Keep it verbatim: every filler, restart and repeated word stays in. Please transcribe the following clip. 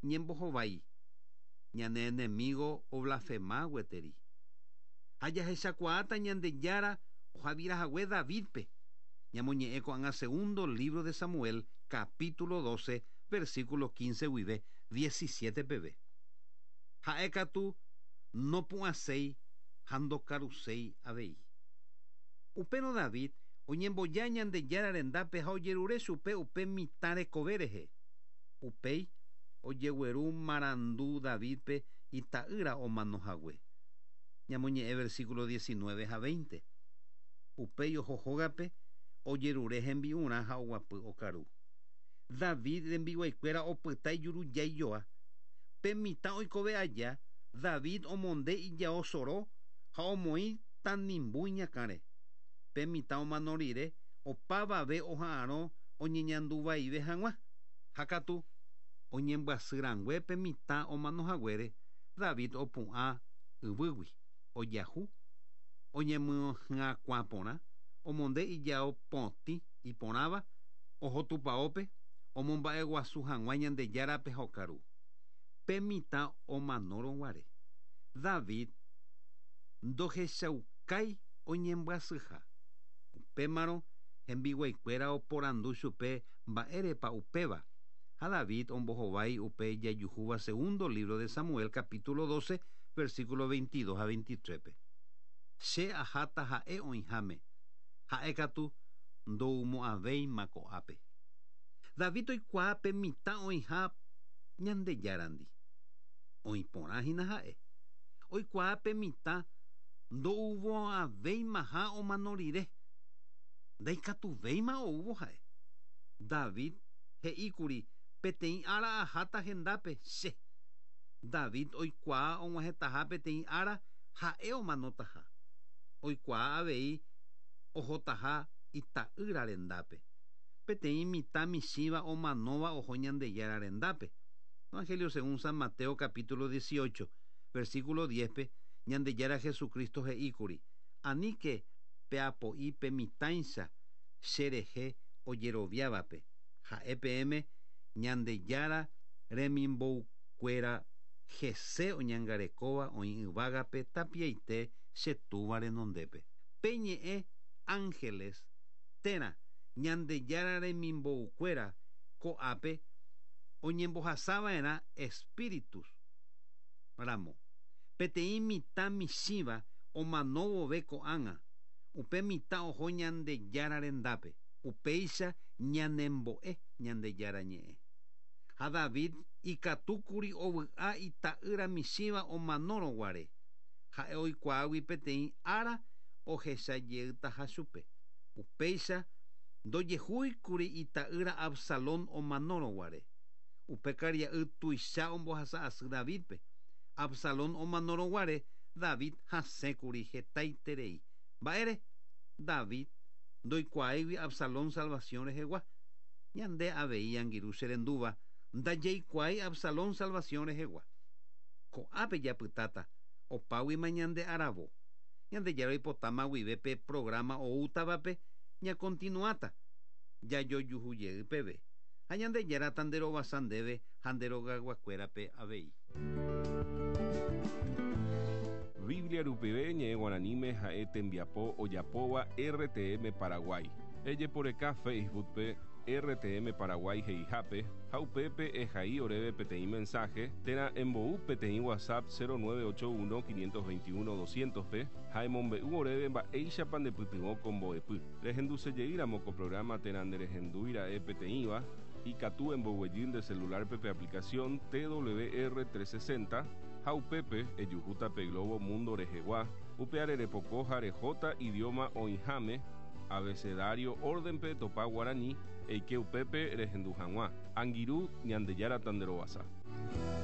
ñembohovái ñane enemigo o blasfema gueteri. Ajahechakuaáta Ñandejára ohavirahague Davidpe. Ñamoñe'ẽ ko'ág̃a segundo libro de Samuel, capítulo doce, versículo quince guive diecisiete peve. Ha'e katu nopu'ãséi ha ndokaruséi avei. Upérõ David oñemboja Ñandejára rendápe ha ojerure chupe upe mitã rekove rehe. Upéi ojegueru marandu Davidpe ita'ýra omanohague. Ñamoñe'ẽ versículo diecinueve ha veinte. Upéi ohohógape ojerure hembi'urã ha oguapy okaru. David rembiguaikuéra opyta ijurujaijoa. Pe mitã oikove aja, David omonde ijao soro ha omoĩ tanimbui ñakãre. Pe mitã omano rire opavave oha'ãrõ oñeñanduvaive hag̃ua. Ha katu oñembyasýrangue pe mitã omanohaguére David opu'ã yvýgui, ojahu, oñemyahyakuã porã, omonde ijao potĩ iporãva, oho tupãópe, omomba'eguasu hag̃ua Ñandejárape ha okaru. Pe mitã omanórõguare. David ndohechaukái oñembyasyha. Upémarõ hembiguaikuéra oporandu chupe mba'érepa upéva. Ha David ombohovái upe jajuhúva segundo libro de Samuel, capítulo doce, versículo veintidós a veintitrés. Che aháta ha'e oĩháme, ha'e katu ndoumo'ãvéima ko'ápe. David oikuaa pe mitã oĩha Ñandejárandi. Oĩporãhína ha'e. Oikuaa pe mitã ndouvo'ãvéima ha omano rire. Ndaikatuvéima oúvo ha'e. David he'íkuri peteĩ ára aháta hendápe che. David oikuaa og̃uahẽtaha peteĩ ára ha'e omanótaha. Oikuaa avei ohotaha ita'ýra rendápe. Peteĩ mitã michĩva omanóva oho Ñandejára rendápe. Evangelio según San Mateo, capítulo dieciocho, versículo diez, Ñandejára Jesucristo he'íkuri: aníke peapo'i pe mitãicha che rehe ojeroviávape. Ha'e peẽme Ñandejára remimbo'ukuéra hese oñangarekóva oĩ yvágape tapiaite che túva renondépe. Peñe'ẽ ángeles térã Ñandejára remimbo'ukuéra ko'ápe oñembohasava'erã espíritus ramo. Peteĩ mitã michĩva omano vove ko'ág̃a. Upe mitã oho Ñandejára rendápe. Upéicha ñanembo'e Ñandejára ñe'ẽ. Ha David ikatúkuri ovy'a ita'ýra michĩva omanórõguare. Ha'e oikuaágui peteĩ ára ohechajeýtaha chupe. Upéicha ndojehúikuri ita'ýra Absalón omanórõguare. Upe karia'y tuicha ombohasa asy Davidpe. Absalón omanórõguare David hasẽkuri hetaiterei. Mba'ére David ndoikuaáigui Absalón salvación rehegua. Ñande avei angirũ che rendúva ndajeikuái Absalón salvación rehegua. Ko'ápe japytáta opáguima ñande aravo. Ñandejára oipotáma guive pe programa oútavape ñakontinuáta jajojuhujey peve. Ha Ñandejára tanderovasa ndéve ha nderogaguakuérape avei. Biblia rupive ñe'ẽ guaraníme ha'e tembiapo ojapóva R T M Paraguay. Ejeporeka Facebookpe R T M Paraguay heihápe ha upépe ehai oréve peteĩ mensaje térã embo'u peteĩ WhatsApp cero nueve ocho uno cinco dos uno doscientos pe ha emombe'u oréve mba'éichapa ndepytyvõ ko mbo'epy. Rehendusejeýramo ko programa térã nderehendúira'e peteĩva ikatu emboguejy nde celular pe aplicación T W R trescientos sesenta ha upépe ejuhúta pe Globo Mundo rehegua upe arerepoko ha rejota idioma oĩháme abecedario órdenpe topa guarani eike upépe rehendu hag̃ua. Angirũ Ñandejára tanderovasa.